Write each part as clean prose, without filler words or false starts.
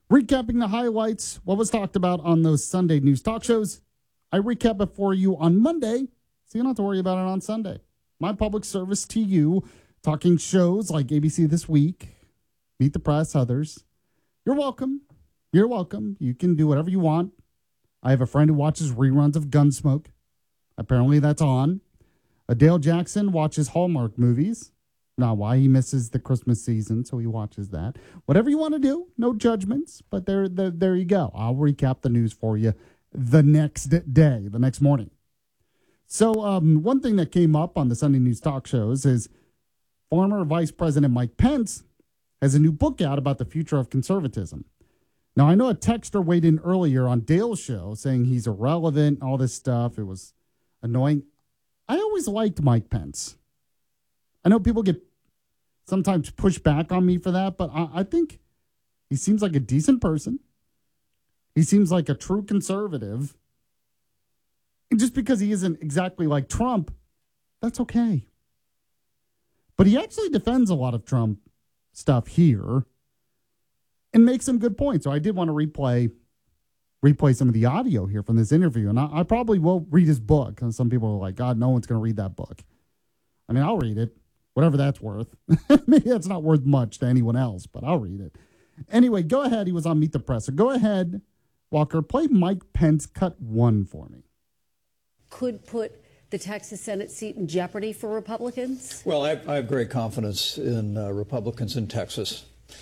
Recapping the highlights, what was talked about on those Sunday news talk shows. I recap it for you on Monday, so you don't have to worry about it on Sunday. My public service to you, talking shows like ABC This Week, Meet the Press, others. You're welcome. You're welcome. You can do whatever you want. I have a friend who watches reruns of Gunsmoke. Apparently that's on. Dale Jackson watches Hallmark movies. Not why he misses the Christmas season, so he watches that. Whatever you want to do, no judgments, but there you go. I'll recap the news for you the next day, the next morning. So one thing that came up on the Sunday news talk shows is former Vice President Mike Pence has a new book out about the future of conservatism. Now, I know a texter weighed in earlier on Dale's show saying he's irrelevant, all this stuff. It was annoying. I always liked Mike Pence. I know people get sometimes push back on me for that, but I think he seems like a decent person. He seems like a true conservative. And just because he isn't exactly like Trump, that's okay. But he actually defends a lot of Trump stuff here and makes some good points. So I did want to replay some of the audio here from this interview. And I probably will read his book. And some people are like, God, no one's going to read that book. I mean, I'll read it. Whatever that's worth. Maybe that's not worth much to anyone else, but I'll read it. Anyway, go ahead. He was on Meet the Press. So go ahead, Walker. Play Mike Pence cut 1 for me. Could put the Texas Senate seat in jeopardy for Republicans? Well, I have great confidence in Republicans in Texas.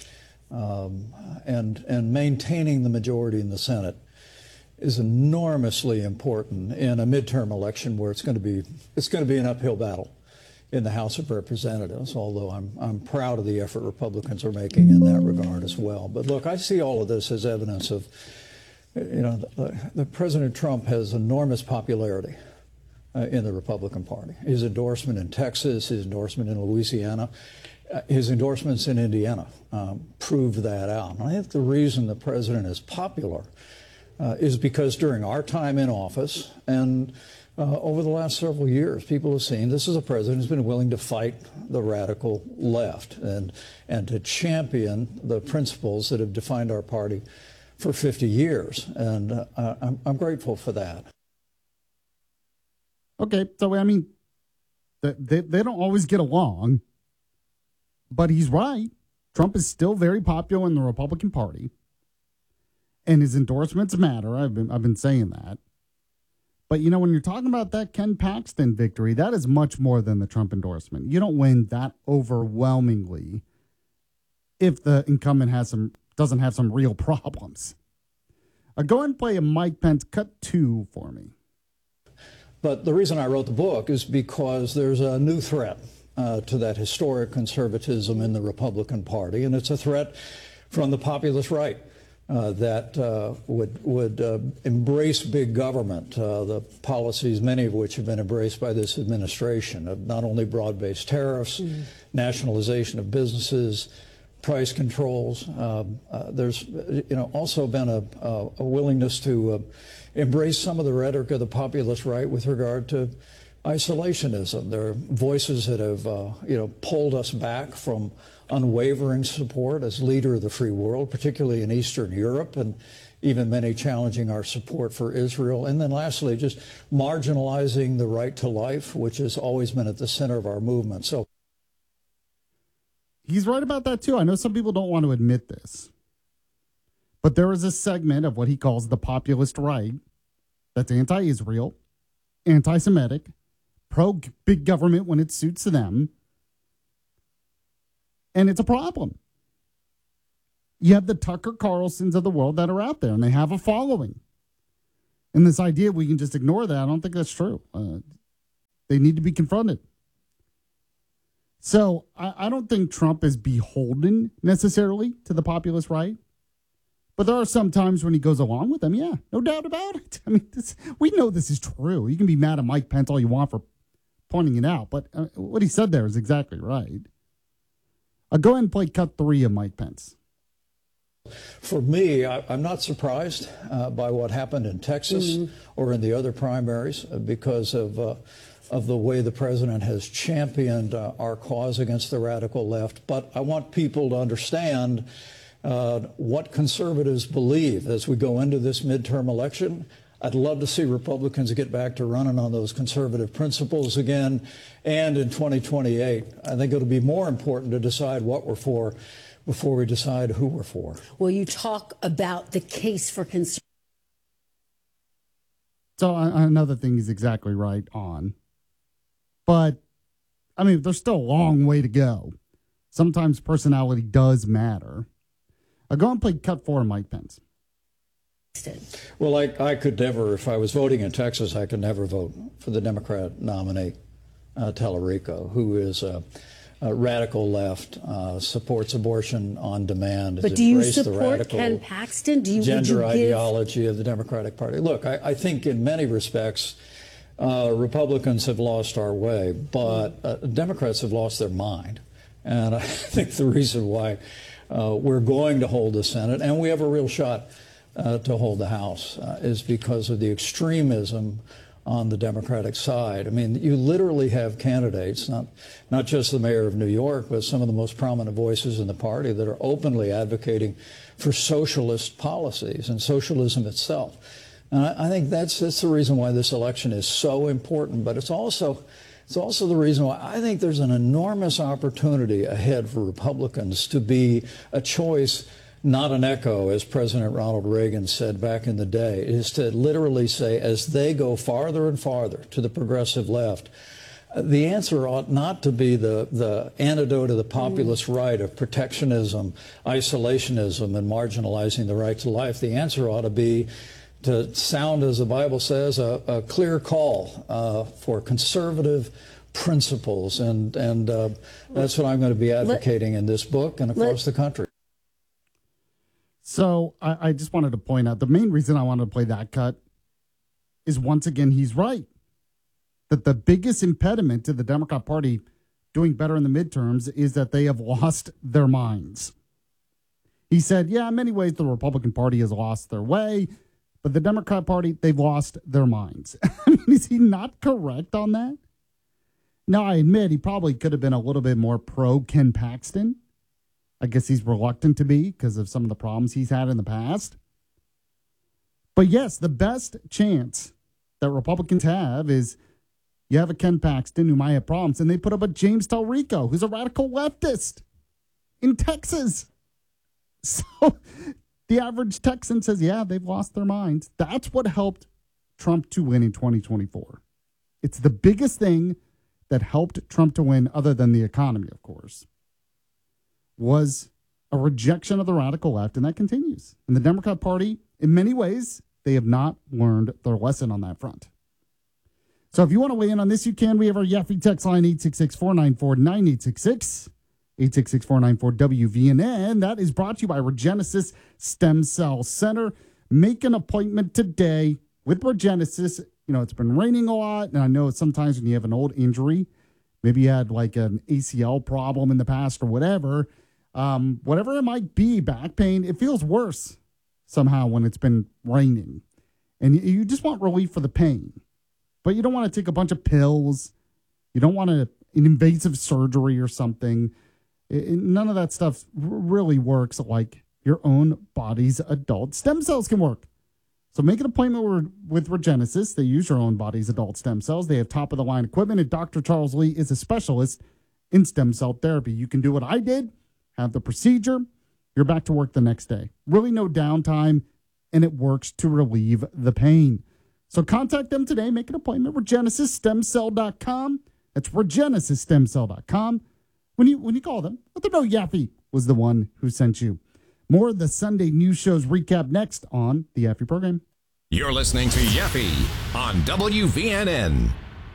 And maintaining the majority in the Senate is enormously important in a midterm election where it's going to be an uphill battle in the House of Representatives, although I'm proud of the effort Republicans are making in that regard as well. But look, I see all of this as evidence of, the President Trump has enormous popularity in the Republican Party. His endorsement in Texas, his endorsement in Louisiana, his endorsements in Indiana proved that out. And I think the reason the president is popular is because during our time in office and over the last several years, people have seen this is a president who's been willing to fight the radical left and to champion the principles that have defined our party for 50 years. And I'm grateful for that. Okay, so, I mean, they don't always get along, but he's right. Trump is still very popular in the Republican Party, and his endorsements matter. I've been saying that. But, when you're talking about that Ken Paxton victory, that is much more than the Trump endorsement. You don't win that overwhelmingly if the incumbent doesn't have some real problems. Go ahead and play a Mike Pence cut 2 for me. But the reason I wrote the book is because there's a new threat to that historic conservatism in the Republican Party, and it's a threat from the populist right. That would embrace big government, the policies, many of which have been embraced by this administration, of not only broad-based tariffs, nationalization of businesses, price controls. There's also been a willingness to embrace some of the rhetoric of the populist right with regard to isolationism. There are voices that have pulled us back from unwavering support as leader of the free world, particularly in Eastern Europe, and even many challenging our support for Israel. And then lastly, just marginalizing the right to life, which has always been at the center of our movement. So he's right about that too. I know some people don't want to admit this, but there is a segment of what he calls the populist right that's anti-Israel, anti-Semitic, pro-big government when it suits them. And it's a problem. You have the Tucker Carlsons of the world that are out there, and they have a following. And this idea we can just ignore that, I don't think that's true. They need to be confronted. So I don't think Trump is beholden necessarily to the populist right. But there are some times when he goes along with them. Yeah, no doubt about it. I mean, we know this is true. You can be mad at Mike Pence all you want for pointing it out, but what he said there is exactly right. Go ahead and play cut 3 of Mike Pence. For me, I'm not surprised by what happened in Texas or in the other primaries because of the way the president has championed our cause against the radical left. But I want people to understand what conservatives believe as we go into this midterm election. I'd love to see Republicans get back to running on those conservative principles again. And in 2028, I think it'll be more important to decide what we're for before we decide who we're for. Well, you talk about the case for conservative. So another thing he's exactly right on. But, I mean, there's still a long way to go. Sometimes personality does matter. I'll go and play cut 4 of Mike Pence. Well, I could never, if I was voting in Texas, I could never vote for the Democrat nominee, Tallarico, who is a radical left, supports abortion on demand. But do you support Ken Paxton? Gender ideology of the Democratic Party? Look, I think in many respects, Republicans have lost our way, but Democrats have lost their mind. And I think the reason why we're going to hold the Senate, and we have a real shot to hold the House, is because of the extremism on the Democratic side. I mean, you literally have candidates, not just the mayor of New York, but some of the most prominent voices in the party that are openly advocating for socialist policies and socialism itself. And I think that's the reason why this election is so important, but it's also the reason why I think there's an enormous opportunity ahead for Republicans to be a choice, not an echo, as President Ronald Reagan said back in the day. It is to literally say, as they go farther and farther to the progressive left, the answer ought not to be the antidote of the populist right of protectionism, isolationism, and marginalizing the right to life. The answer ought to be to sound, as the Bible says, a clear call for conservative principles. And that's what I'm going to be advocating in this book and across the country. So I just wanted to point out, the main reason I wanted to play that cut is, once again, he's right. That the biggest impediment to the Democrat Party doing better in the midterms is that they have lost their minds. He said, yeah, in many ways, the Republican Party has lost their way, but the Democrat Party, they've lost their minds. I mean, is he not correct on that? Now, I admit he probably could have been a little bit more pro Ken Paxton. I guess he's reluctant to be because of some of the problems he's had in the past. But yes, the best chance that Republicans have is you have a Ken Paxton who might have problems, and they put up a James Tallarico, who's a radical leftist in Texas. So the average Texan says, yeah, they've lost their minds. That's what helped Trump to win in 2024. It's the biggest thing that helped Trump to win, other than the economy, of course, was a rejection of the radical left, and that continues. And the Democrat Party, in many ways, they have not learned their lesson on that front. So if you want to weigh in on this, you can. We have our Yaffe text line, 866-494-9866, 866-494-WVNN. That is brought to you by Regenesis Stem Cell Center. Make an appointment today with Regenesis. You know, it's been raining a lot, and I know sometimes when you have an old injury, maybe you had like an ACL problem in the past or whatever, whatever it might be, back pain, it feels worse somehow when it's been raining. And you just want relief for the pain. But you don't want to take a bunch of pills. You don't want an invasive surgery or something. None of that stuff really works like your own body's adult stem cells can work. So make an appointment with Regenesis. They use your own body's adult stem cells. They have top-of-the-line equipment, and Dr. Charles Lee is a specialist in stem cell therapy. You can do what I did, have the procedure, you're back to work the next day. Really no downtime, and it works to relieve the pain. So contact them today. Make an appointment. RegenesisStemCell.com. That's RegenesisStemCell.com. When you call them, let them know Yaffe was the one who sent you. More of the Sunday news shows recap next on the Yaffe program. You're listening to Yaffe on WVNN.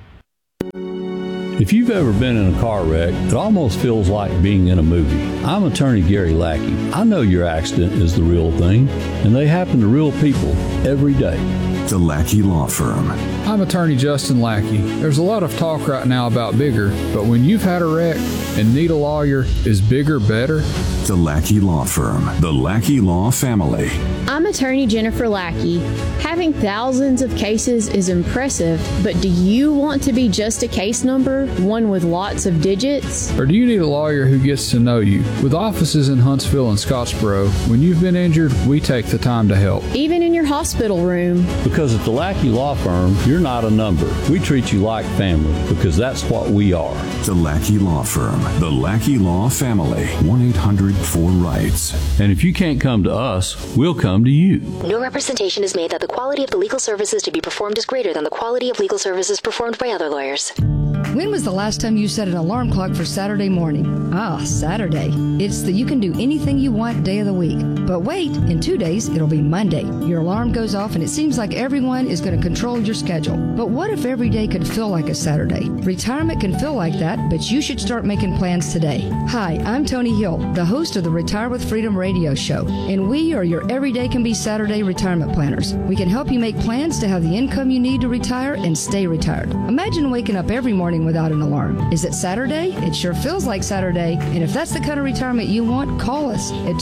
If you've ever been in a car wreck, it almost feels like being in a movie. I'm attorney Gary Lackey. I know your accident is the real thing, and they happen to real people every day. The Lackey Law Firm. I'm attorney Justin Lackey. There's a lot of talk right now about bigger, but when you've had a wreck and need a lawyer, is bigger better? The Lackey Law Firm, the Lackey Law Family. I'm attorney Jennifer Lackey. Having thousands of cases is impressive, but do you want to be just a case number, one with lots of digits? Or do you need a lawyer who gets to know you? With offices in Huntsville and Scottsboro, when you've been injured, we take the time to help. Even in your hospital room. Because at the Lackey Law Firm, you're not a number. We treat you like family because that's what we are. The Lackey Law Firm, the Lackey Law Family. 1-800-4RIGHTS. And if you can't come to us, we'll come to you. No representation is made that the quality of the legal services to be performed is greater than the quality of legal services performed by other lawyers. When was the last time you set an alarm clock for Saturday morning? Saturday. It's the you can do anything you want day of the week. But wait, in 2 days, it'll be Monday. Your alarm goes off and it seems like everyone is going to control your schedule. But what if every day could feel like a Saturday? Retirement can feel like that, but you should start making plans today. Hi, I'm Tony Hill, the host of the Retire with Freedom radio show, and we are your Everyday Can Be Saturday retirement planners. We can help you make plans to have the income you need to retire and stay retired. Imagine waking up every morning without an alarm. Is it Saturday? It sure feels like Saturday, and if that's the kind of retirement you want, call us at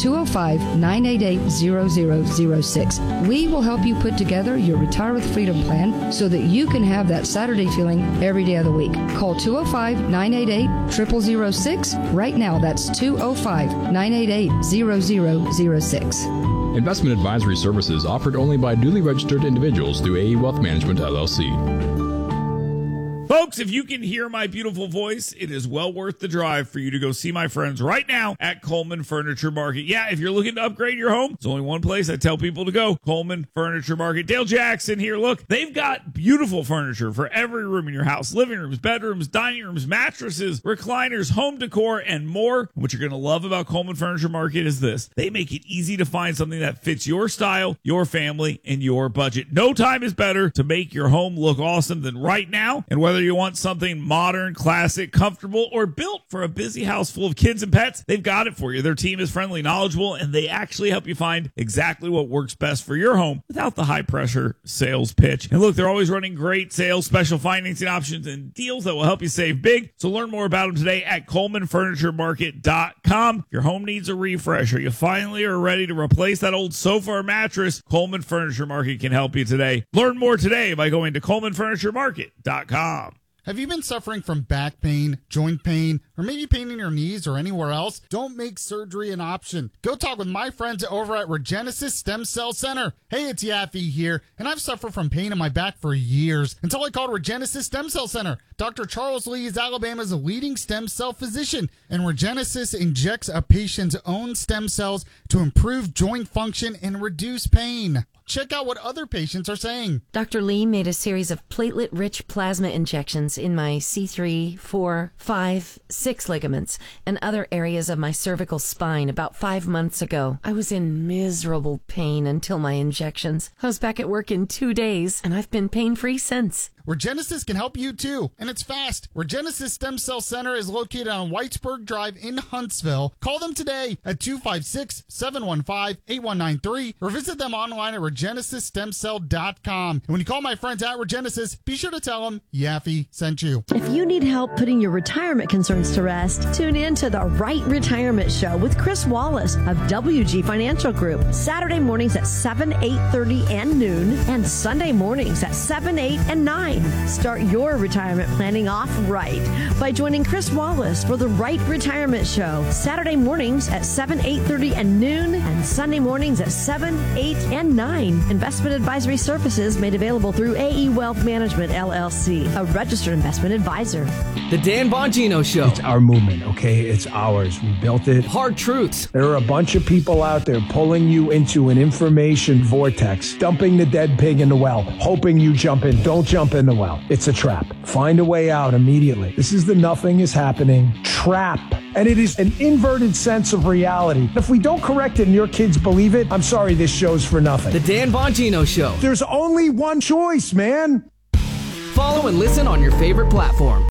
205-988-0006. We will help you put together your Retire with Freedom plan so that you can have that Saturday feeling every day of the week. Call 205-988-0006. Right now, that's 205-988-0006. Investment advisory services offered only by duly registered individuals through AE Wealth Management, LLC. Folks, if you can hear my beautiful voice, it is well worth the drive for you to go see my friends right now at Coleman Furniture Market. Yeah, if you're looking to upgrade your home, there's only one place I tell people to go, Coleman Furniture Market. Dale Jackson here. Look, they've got beautiful furniture for every room in your house. Living rooms, bedrooms, dining rooms, mattresses, recliners, home decor, and more. What you're going to love about Coleman Furniture Market is this. They make it easy to find something that fits your style, your family, and your budget. No time is better to make your home look awesome than right now. And whether you want something modern, classic, comfortable, or built for a busy house full of kids and pets, they've got it for you. Their team is friendly, knowledgeable, and they actually help you find exactly what works best for your home without the high-pressure sales pitch. And look, they're always running great sales, special financing options, and deals that will help you save big. So learn more about them today at ColemanFurnitureMarket.com. If your home needs a refresh or you finally are ready to replace that old sofa or mattress, Coleman Furniture Market can help you today. Learn more today by going to ColemanFurnitureMarket.com. Have you been suffering from back pain, joint pain, or maybe pain in your knees or anywhere else? Don't make surgery an option. Go talk with my friends over at Regenesis Stem Cell Center. Hey, it's Yaffe here, and I've suffered from pain in my back for years until I called Regenesis Stem Cell Center. Dr. Charles Lee is Alabama's leading stem cell physician, and Regenesis injects a patient's own stem cells to improve joint function and reduce pain. Check out what other patients are saying. Dr. Lee made a series of platelet-rich plasma injections in my C3, 4, 5, 6 ligaments and other areas of my cervical spine about 5 months ago. I was in miserable pain until my injections. I was back at work in 2 days, and I've been pain-free since. Regenesis can help you too, and it's fast. Regenesis Stem Cell Center is located on Whitesburg Drive in Huntsville. Call them today at 256-715-8193 or visit them online at RegenesisStemCell.com. And when you call my friends at Regenesis, be sure to tell them Yaffe sent you. If you need help putting your retirement concerns to rest, tune in to the Right Retirement Show with Chris Wallace of WG Financial Group. Saturday mornings at 7, 8:30, and noon, and Sunday mornings at 7, 8, and 9. Start your retirement planning off right by joining Chris Wallace for the Right Retirement Show. Saturday mornings at 7, 8:30, and noon, and Sunday mornings at 7, 8, and 9. Investment advisory services made available through AE Wealth Management, LLC, a registered investment advisor. The Dan Bongino Show. It's our movement, okay? It's ours. We built it. Hard truths. There are a bunch of people out there pulling you into an information vortex, dumping the dead pig in the well, hoping you jump in. Don't jump in the well. It's a trap. Find a way out immediately. This is the nothing is happening trap. And it is an inverted sense of reality. If we don't correct it and your kids believe it, I'm sorry, this show's for nothing. The Dan Bongino Show. There's only one choice, man. Follow and listen on your favorite platform.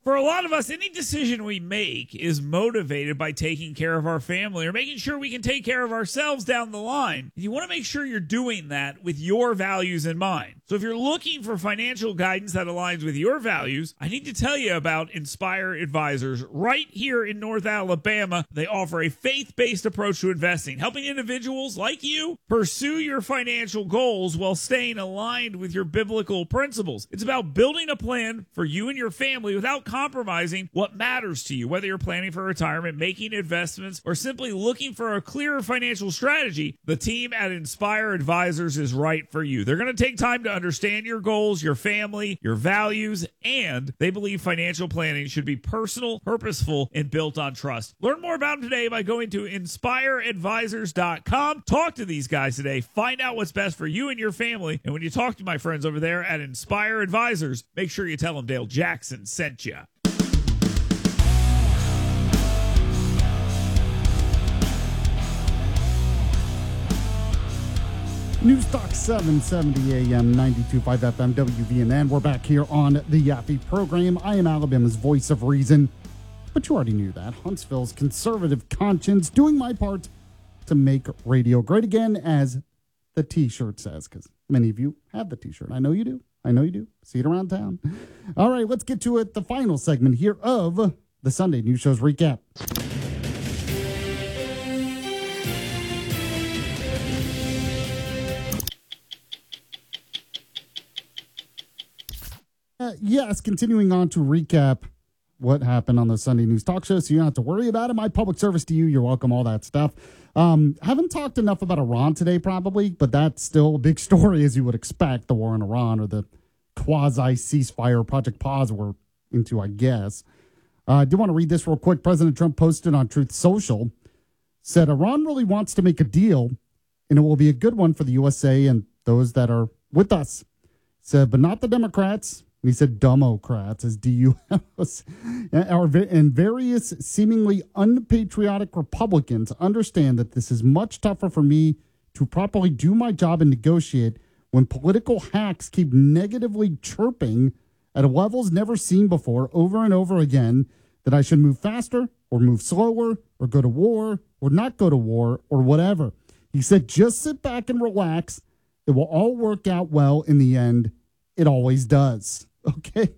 For a lot of us, any decision we make is motivated by taking care of our family or making sure we can take care of ourselves down the line. You want to make sure you're doing that with your values in mind. So if you're looking for financial guidance that aligns with your values, I need to tell you about Inspire Advisors right here in North Alabama. They offer a faith-based approach to investing, helping individuals like you pursue your financial goals while staying aligned with your biblical principles. It's about building a plan for you and your family without compromising what matters to you, whether you're planning for retirement, making investments, or simply looking for a clearer financial strategy. The team at Inspire Advisors is right for you. They're going to take time to understand your goals, your family, your values, and they believe financial planning should be personal, purposeful, and built on trust. Learn more about them today by going to inspireadvisors.com. Talk to these guys today. Find out what's best for you and your family. And when you talk to my friends over there at Inspire Advisors, make sure you tell them Dale Jackson sent you. News Talk 770 AM 92.5 FM WVNN. We're back here on the Yaffee program. I am Alabama's voice of reason, but you already knew that. Huntsville's conservative conscience, doing my part to make radio great again, as the T-shirt says, because many of you have the T-shirt. I know you do. I know you do. See it around town. All right, let's get to it. The final segment here of the Sunday News Show's recap. Yes, continuing on to recap what happened on the Sunday News Talk Show, so you don't have to worry about it. My public service to you, you're welcome, all that stuff. Haven't talked enough about Iran today, probably, but that's still a big story, as you would expect, the war in Iran, or the quasi-ceasefire, Project Pause we're into, I guess. I do want to read this real quick. President Trump posted on Truth Social, said Iran really wants to make a deal, and it will be a good one for the USA and those that are with us. Said, but not the Democrats. And he said Democrats, as D-U-S, and various seemingly unpatriotic Republicans understand that this is much tougher for me to properly do my job and negotiate when political hacks keep negatively chirping at levels never seen before over and over again that I should move faster or move slower or go to war or not go to war or whatever. He said, just sit back and relax. It will all work out well in the end. It always does. Okay.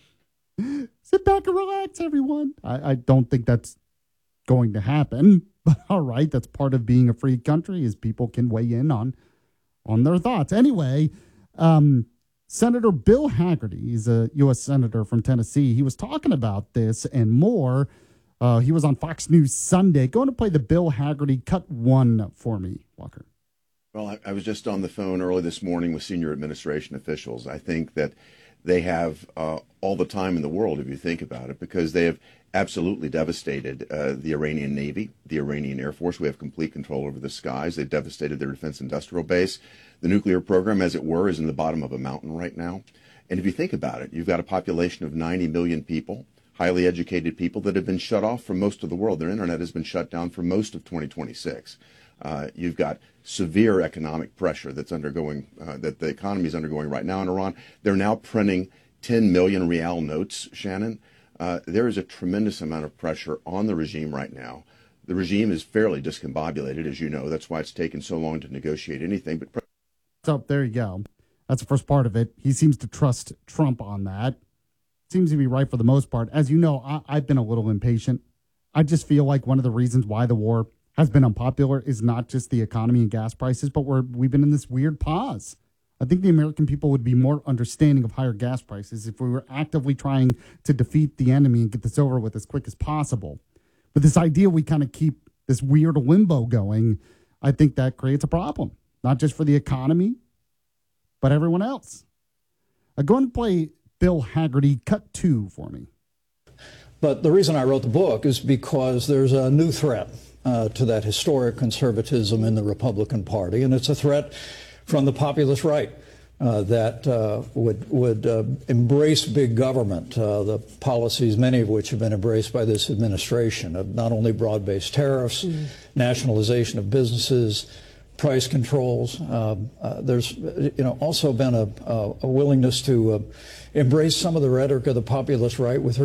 Sit back and relax, everyone. I don't think that's going to happen, but all right. That's part of being a free country, is people can weigh in on their thoughts. Anyway, Senator Bill Hagerty, he's a U.S. Senator from Tennessee. He was talking about this and more. He was on Fox News Sunday. Going to play the Bill Hagerty cut one for me, Walker. Well, I was just on the phone early this morning with senior administration officials. I think that they have all the time in the world, if you think about it, because they have absolutely devastated the Iranian Navy, the Iranian Air Force. We have complete control over the skies. They've devastated their defense industrial base. The nuclear program, as it were, is in the bottom of a mountain right now. And if you think about it, you've got a population of 90 million people, highly educated people that have been shut off from most of the world. Their internet has been shut down for most of 2026. You've got severe economic pressure that's undergoing, that the economy is undergoing right now in Iran. They're now printing 10 million rial notes, Shannon. There is a tremendous amount of pressure on the regime right now. The regime is fairly discombobulated, as you know. That's why it's taken so long to negotiate anything. But so there you go. That's the first part of it. He seems to trust Trump on that. Seems to be right for the most part. As you know, I've been a little impatient. I just feel like one of the reasons why the war has been unpopular is not just the economy and gas prices, but we've been in this weird pause. I think the American people would be more understanding of higher gas prices if we were actively trying to defeat the enemy and get this over with as quick as possible. But this idea we kind of keep this weird limbo going, I think that creates a problem, not just for the economy, but everyone else. Go and play Bill Hagerty cut 2 for me. But the reason I wrote the book is because there's a new threat to that historic conservatism in the Republican Party, and it's a threat from the populist right that would embrace big government, the policies, many of which have been embraced by this administration, of not only broad-based tariffs, nationalization of businesses, price controls. There's also been a willingness to embrace some of the rhetoric of the populist right with